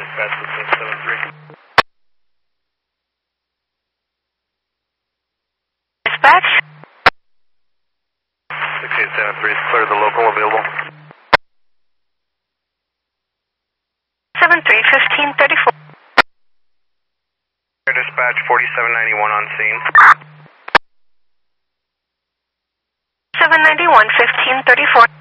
Dispatch 1673. Dispatch? 1673 is clear, the local available. 73-1534. Dispatch 4791 on scene. 791-1534.